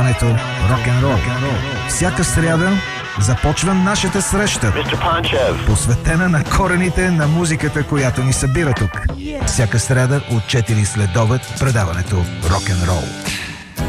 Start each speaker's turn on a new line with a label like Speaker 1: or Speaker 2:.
Speaker 1: предаването Рок-н-рол. Всяка сряда започва нашата среща, посветена на корените на музиката, която ни събира тук. Всяка сряда от 4 следобед предаването Рок-н-рол.